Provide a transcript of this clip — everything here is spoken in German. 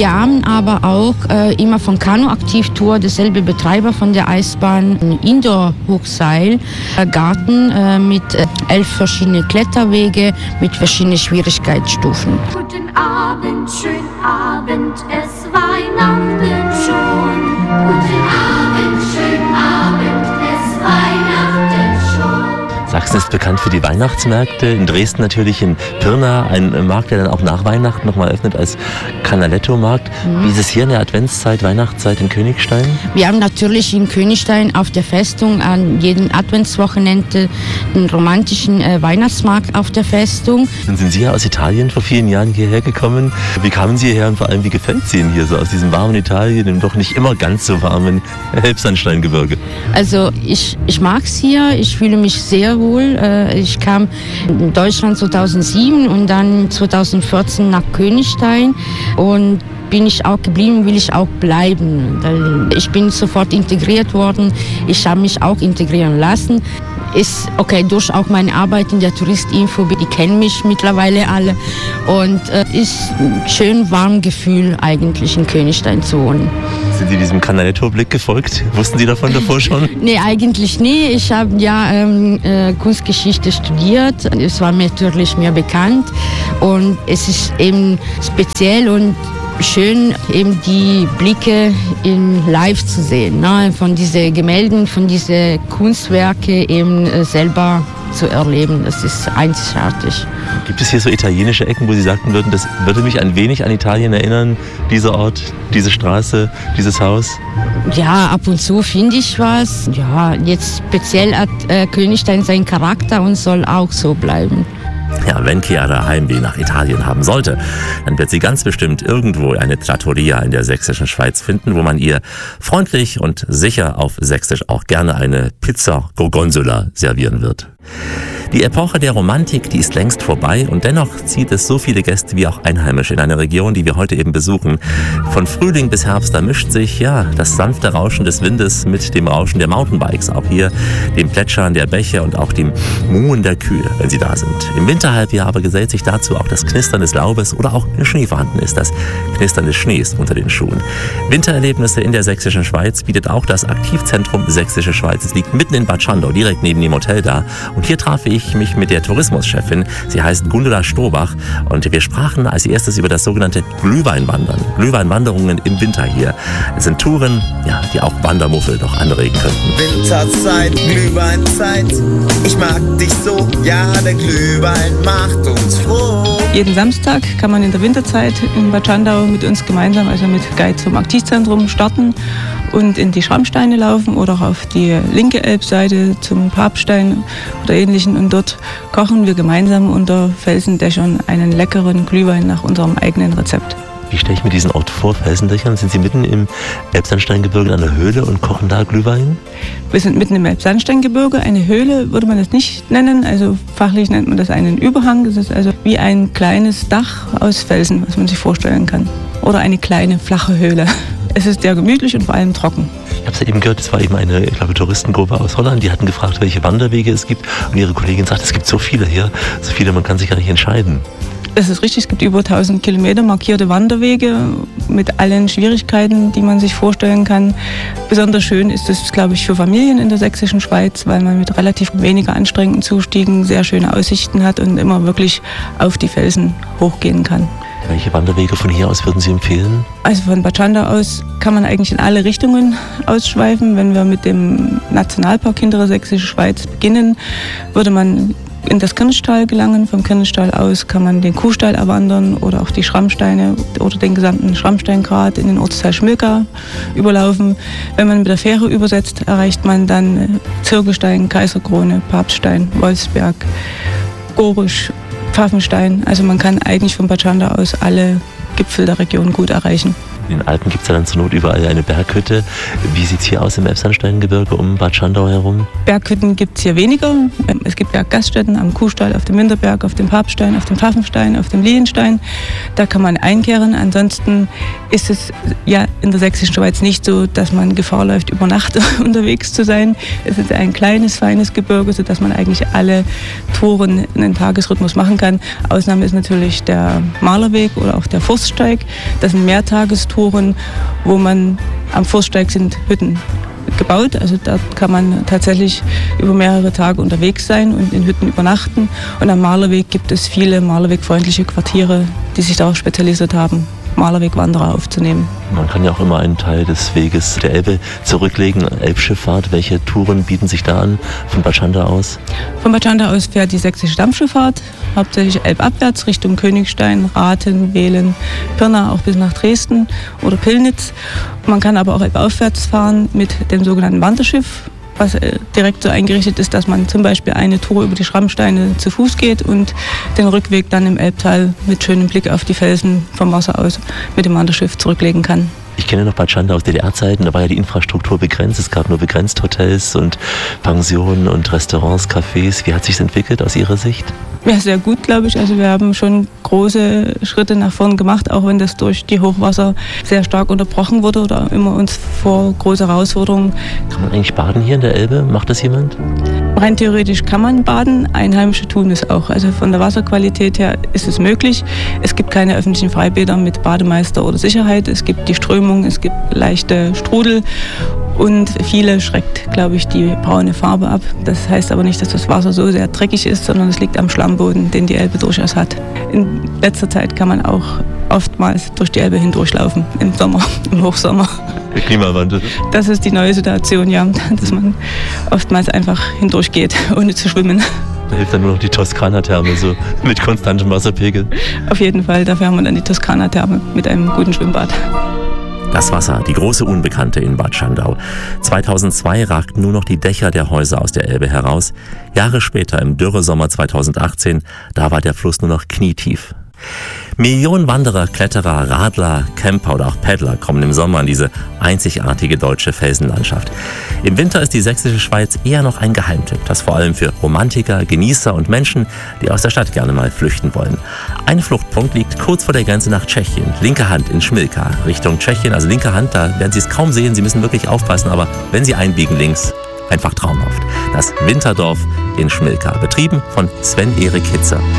Wir haben aber auch immer von Kanu-Aktivtour, derselbe Betreiber von der Eisbahn, ein Indoor-Hochseil-Garten mit 11 verschiedene Kletterwege mit verschiedenen Schwierigkeitsstufen. Guten Abend, schönen Abend, es Weihnachten schon. Guten Abend, schönen Abend, es Weihnachten schon. Sachsen ist bekannt für die Weihnachtsmärkte. In Dresden natürlich in Pirna, ein Markt, der dann auch nach Weihnachten nochmal öffnet als Canaletto-Markt. Wie ist es hier in der Adventszeit, Weihnachtszeit in Königstein? Wir haben natürlich in Königstein auf der Festung an jedem Adventswochenende einen romantischen Weihnachtsmarkt auf der Festung. Dann sind Sie ja aus Italien vor vielen Jahren hierher gekommen. Wie kamen Sie hierher und vor allem, wie gefällt es Ihnen hier so aus diesem warmen Italien, dem doch nicht immer ganz so warmen Elbsandsteingebirge? Also ich mag es hier, ich fühle mich sehr wohl. Ich kam in Deutschland 2007 und dann 2014 nach Königstein und bin ich auch geblieben, will ich auch bleiben. Weil ich bin sofort integriert worden, ich habe mich auch integrieren lassen. Ist okay, durch auch meine Arbeit in der Touristinfo, die kennen mich mittlerweile alle und ist ein schön warmes Gefühl eigentlich in Königstein zu wohnen. Sind Sie diesem Canaletto-Blick gefolgt? Wussten Sie davon davor schon? Nee, eigentlich nie. Ich habe ja Kunstgeschichte studiert. Es war mir natürlich mir bekannt und es ist eben speziell und schön, eben die Blicke in live zu sehen, ne? Von diesen Gemälden, von diesen Kunstwerke eben selber zu erleben. Das ist einzigartig. Gibt es hier so italienische Ecken, wo Sie sagten würden, das würde mich ein wenig an Italien erinnern, dieser Ort, diese Straße, dieses Haus? Ja, ab und zu finde ich was. Ja, jetzt speziell hat Königstein seinen Charakter und soll auch so bleiben. Ja, wenn Chiara Heimweh nach Italien haben sollte, dann wird sie ganz bestimmt irgendwo eine Trattoria in der sächsischen Schweiz finden, wo man ihr freundlich und sicher auf Sächsisch auch gerne eine Pizza Gorgonzola servieren wird. Die Epoche der Romantik, die ist längst vorbei und dennoch zieht es so viele Gäste wie auch Einheimische in eine Region, die wir heute eben besuchen. Von Frühling bis Herbst, da mischt sich ja das sanfte Rauschen des Windes mit dem Rauschen der Mountainbikes, auch hier dem Plätschern der Bäche und auch dem Muhen der Kühe, wenn sie da sind. Im Winterhalbjahr aber gesellt sich dazu auch das Knistern des Laubes oder auch wenn Schnee vorhanden ist, das Knistern des Schnees unter den Schuhen. Wintererlebnisse in der sächsischen Schweiz bietet auch das Aktivzentrum Sächsische Schweiz. Es liegt mitten in Bad Schandau, direkt neben dem Hotel da. Und hier traf ich mich mit der Tourismuschefin. Sie heißt Gundula Stobach und wir sprachen als erstes über das sogenannte Glühweinwandern. Glühweinwanderungen im Winter hier. Es sind Touren, ja, die auch Wandermuffel doch anregen könnten. Winterzeit, Glühweinzeit, ich mag dich so, ja, der Glühwein macht uns froh. Jeden Samstag kann man in der Winterzeit in Bad Schandau mit uns gemeinsam, also mit Guide zum Aktivzentrum, starten und in die Schrammsteine laufen oder auch auf die linke Elbseite zum Papstein oder Ähnlichen. Und dort kochen wir gemeinsam unter Felsendächern einen leckeren Glühwein nach unserem eigenen Rezept. Wie stelle ich mir diesen Ort vor, Felsendächern? Sind Sie mitten im Elbsandsteingebirge in einer Höhle und kochen da Glühwein? Wir sind mitten im Elbsandsteingebirge. Eine Höhle würde man das nicht nennen, also fachlich nennt man das einen Überhang. Das ist also wie ein kleines Dach aus Felsen, was man sich vorstellen kann. Oder eine kleine, flache Höhle. Es ist sehr gemütlich und vor allem trocken. Ich habe es ja eben gehört, es war eben eine, ich glaube, Touristengruppe aus Holland, die hatten gefragt, welche Wanderwege es gibt. Und ihre Kollegin sagt, es gibt so viele hier, so viele, man kann sich gar nicht entscheiden. Das ist richtig, es gibt über 1000 Kilometer markierte Wanderwege mit allen Schwierigkeiten, die man sich vorstellen kann. Besonders schön ist es, glaube ich, für Familien in der sächsischen Schweiz, weil man mit relativ weniger anstrengenden Zustiegen sehr schöne Aussichten hat und immer wirklich auf die Felsen hochgehen kann. Welche Wanderwege von hier aus würden Sie empfehlen? Also von Bad Schandau aus kann man eigentlich in alle Richtungen ausschweifen. Wenn wir mit dem Nationalpark Hintere Sächsische Schweiz beginnen, würde man in das Kirnstall gelangen. Vom Kirnstall aus kann man den Kuhstall erwandern oder auch die Schrammsteine oder den gesamten Schrammsteingrat in den Ortsteil Schmilka überlaufen. Wenn man mit der Fähre übersetzt, erreicht man dann Zirkelstein, Kaiserkrone, Papststein, Wolfsberg, Gorisch, Pfaffenstein. Also man kann eigentlich von Bad Schandau aus alle Gipfel der Region gut erreichen. In den Alpen gibt es ja dann zur Not überall eine Berghütte. Wie sieht es hier aus im Elbsandsteingebirge um Bad Schandau herum? Berghütten gibt es hier weniger. Es gibt Berggaststätten am Kuhstall, auf dem Winterberg, auf dem Papststein, auf dem Pfaffenstein, auf dem Lienstein. Da kann man einkehren. Ansonsten ist es ja in der sächsischen Schweiz nicht so, dass man Gefahr läuft, über Nacht unterwegs zu sein. Es ist ein kleines, feines Gebirge, sodass man eigentlich alle Touren in einen Tagesrhythmus machen kann. Ausnahme ist natürlich der Malerweg oder auch der Forststeig. Das sind Mehrtagestouren, wo man am Forststeig sind Hütten gebaut. Also da kann man tatsächlich über mehrere Tage unterwegs sein und in Hütten übernachten. Und am Malerweg gibt es viele malerwegfreundliche Quartiere, die sich darauf spezialisiert haben, Malerwegwanderer aufzunehmen. Man kann ja auch immer einen Teil des Weges der Elbe zurücklegen. Elbschifffahrt, welche Touren bieten sich da an von Bad Schandau aus? Von Bad Schandau aus fährt die sächsische Dampfschifffahrt, hauptsächlich elbabwärts Richtung Königstein, Rathen, Wehlen, Pirna, auch bis nach Dresden oder Pillnitz. Man kann aber auch elbaufwärts fahren mit dem sogenannten Wanderschiff, was direkt so eingerichtet ist, dass man zum Beispiel eine Tour über die Schrammsteine zu Fuß geht und den Rückweg dann im Elbtal mit schönem Blick auf die Felsen vom Wasser aus mit dem Wanderschiff zurücklegen kann. Ich kenne noch Bad Schandau aus DDR-Zeiten, da war ja die Infrastruktur begrenzt. Es gab nur begrenzt Hotels und Pensionen und Restaurants, Cafés. Wie hat sich entwickelt aus Ihrer Sicht? Ja, sehr gut, glaube ich. Also wir haben schon große Schritte nach vorn gemacht, auch wenn das durch die Hochwasser sehr stark unterbrochen wurde oder immer uns vor große Herausforderungen. Kann man eigentlich baden hier in der Elbe? Macht das jemand? Rein theoretisch kann man baden, Einheimische tun es auch. Also von der Wasserqualität her ist es möglich. Es gibt keine öffentlichen Freibäder mit Bademeister oder Sicherheit. Es gibt die Strömung, es gibt leichte Strudel und viele schreckt, glaube ich, die braune Farbe ab. Das heißt aber nicht, dass das Wasser so sehr dreckig ist, sondern es liegt am Schlammboden, den die Elbe durchaus hat. In letzter Zeit kann man auch oftmals durch die Elbe hindurchlaufen, im Sommer, im Hochsommer. Der Klimawandel. Das ist die neue Situation, ja, dass man oftmals einfach hindurchgeht, ohne zu schwimmen. Da hilft dann nur noch die Toskana-Therme, so mit konstantem Wasserpegel. Auf jeden Fall, dafür haben wir dann die Toskana-Therme mit einem guten Schwimmbad. Das Wasser, die große Unbekannte in Bad Schandau. 2002 ragten nur noch die Dächer der Häuser aus der Elbe heraus. Jahre später, im Dürresommer 2018, da war der Fluss nur noch knietief. Millionen Wanderer, Kletterer, Radler, Camper oder auch Paddler kommen im Sommer in diese einzigartige deutsche Felsenlandschaft. Im Winter ist die sächsische Schweiz eher noch ein Geheimtipp, das vor allem für Romantiker, Genießer und Menschen, die aus der Stadt gerne mal flüchten wollen. Ein Fluchtpunkt liegt kurz vor der Grenze nach Tschechien, linke Hand in Schmilka, Richtung Tschechien, also linke Hand, da werden Sie es kaum sehen, Sie müssen wirklich aufpassen, aber wenn Sie einbiegen links, einfach traumhaft. Das Winterdorf in Schmilka, betrieben von Sven-Erik Hitzer.